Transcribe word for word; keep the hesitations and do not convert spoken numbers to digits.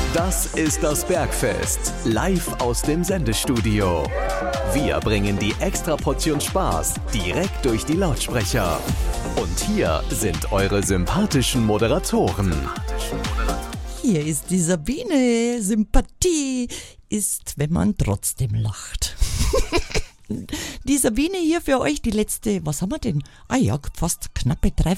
Das ist das Bergfest, live aus dem Sendestudio. Wir bringen die Extraportion Spaß direkt durch die Lautsprecher. Und hier sind eure sympathischen Moderatoren. Hier ist die Sabine. Sympathie ist, wenn man trotzdem lacht. Die Sabine hier für euch, die letzte, was haben wir denn? Ah ja, fast knappe drei